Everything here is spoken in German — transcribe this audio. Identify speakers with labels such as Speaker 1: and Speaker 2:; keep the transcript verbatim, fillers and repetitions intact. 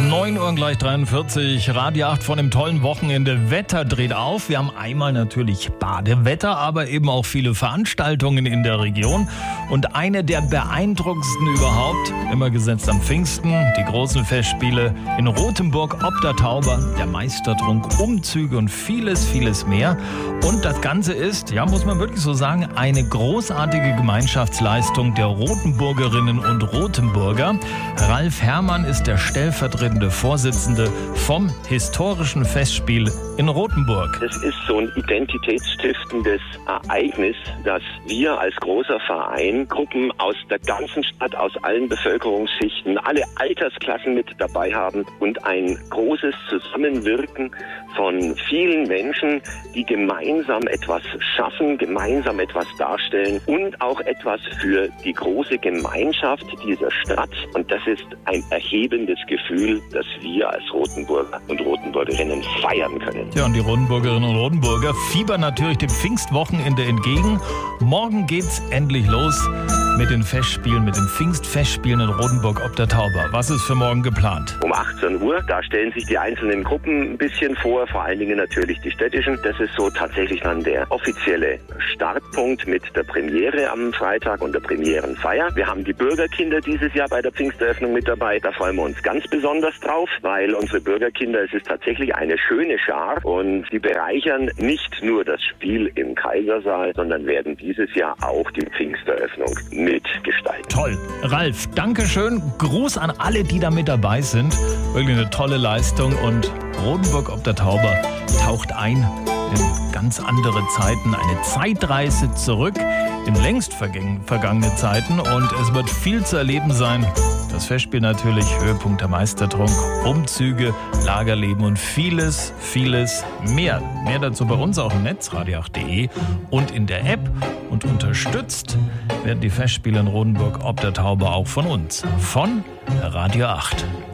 Speaker 1: neun Uhr gleich dreiundvierzig, Radio acht von dem tollen Wochenende. Wetter dreht auf. Wir haben einmal natürlich Badewetter, aber eben auch viele Veranstaltungen in der Region. Und eine der beeindruckendsten überhaupt, immer gesetzt am Pfingsten, die großen Festspiele in Rothenburg ob der Tauber, der Meistertrunk, Umzüge und vieles, vieles mehr. Und das Ganze ist, ja, muss man wirklich so sagen, eine großartige Gemeinschaftsleistung der Rothenburgerinnen und Rothenburger. Ralf Herrmann ist der stellvertretende Vorsitzende vom historischen Festspiel in Rothenburg.
Speaker 2: Es ist so ein identitätsstiftendes Ereignis, dass wir als großer Verein Gruppen aus der ganzen Stadt, aus allen Bevölkerungsschichten, alle Altersklassen mit dabei haben und ein großes Zusammenwirken von vielen Menschen, die gemeinsam etwas schaffen, gemeinsam etwas darstellen und auch etwas für die große Gemeinschaft dieser Stadt. Und das ist ein erhebendes Gefühl, das wir als Rothenburger und Rothenburgerinnen feiern können.
Speaker 1: Ja, und die Rothenburgerinnen und Rothenburger fiebern natürlich dem Pfingstwochenende entgegen. Morgen geht's endlich los mit den Festspielen, mit den Pfingstfestspielen in Rothenburg ob der Tauber. Was ist für morgen geplant?
Speaker 2: Um achtzehn Uhr, da stellen sich die einzelnen Gruppen ein bisschen vor, vor allen Dingen natürlich die städtischen. Das ist so tatsächlich dann der offizielle Startpunkt mit der Premiere am Freitag und der Premierenfeier. Wir haben die Bürgerkinder dieses Jahr bei der Pfingsteröffnung mit dabei. Da freuen wir uns ganz besonders drauf, weil unsere Bürgerkinder, es ist tatsächlich eine schöne Schar und die bereichern nicht nur das Spiel im Kaisersaal, sondern werden dieses Jahr auch die Pfingsteröffnung mitgestalten.
Speaker 1: Toll. Ralf, danke schön. Gruß an alle, die da mit dabei sind. Wirklich eine tolle Leistung und Rothenburg ob der Tauber taucht ein in ganz andere Zeiten. Eine Zeitreise zurück in längst vergangene Zeiten und es wird viel zu erleben sein. Das Festspiel natürlich, Höhepunkt der Meistertrunk, Umzüge, Lagerleben und vieles, vieles mehr. Mehr dazu bei uns auch im Netz, radio acht punkt de und in der App. Und unterstützt werden die Festspiele in Rothenburg ob der Tauber auch von uns, von Radio acht.